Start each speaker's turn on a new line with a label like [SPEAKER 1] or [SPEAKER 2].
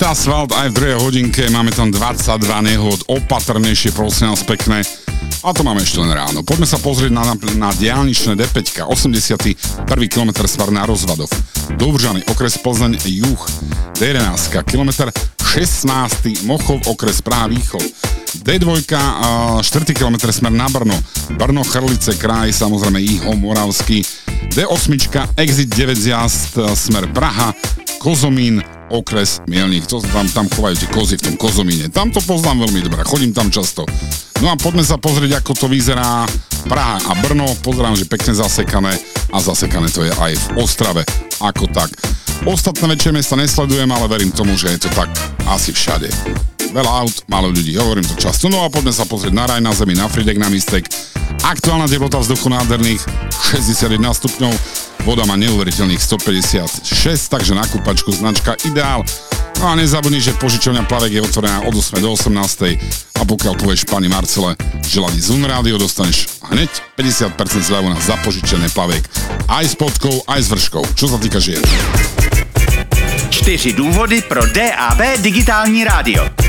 [SPEAKER 1] asfalt aj v druhej hodinke, máme tam 22 nehod, opatrnejšie, prosím nás pekné. A to máme ešte len ráno. Poďme sa pozrieť na diaľničné D5, 81. kilometr smer na Rozvadov. Dovržany, okres Plzeň, juh. D11, kilometr 16. Mochov, okres Praha, východ. D2, 4. kilometr smer na Brno. Brno, Chrlice, kraj, samozrejme Jiho, Moravský. D8, exit 9 zjazd, smer Praha, Kozomín, okres Mielnik. To tam chovajú tie kozy v tom Kozomíne. Tam to poznám veľmi dobre, chodím tam často. No a poďme sa pozrieť, ako to vyzerá Praha a Brno. Pozerám, že pekne zasekané a zasekané to je aj v Ostrave. Ako tak. Ostatné väčšie mesta nesledujem, ale verím tomu, že je to tak asi všade. Veľa aut, málo ľudí, hovorím to často. No a poďme sa pozrieť na raj, na zemi, na Fridek, na Mistek. Aktuálna teplota vzduchu nádherných 61 stupňov, voda má neuveriteľných 156, takže na kúpačku značka Ideál. No a nezabudni, že požičovňa Plavek je otvorená od 8 do 18. A pokiaľ povieš pani Marcele želaní Zun Rádio, dostaneš hneď 50% zľavu na zapožičené Plavek. Aj s podkou, aj s vrškou. Čo sa týka žien.
[SPEAKER 2] 4 důvody pro DAB digitální rádio.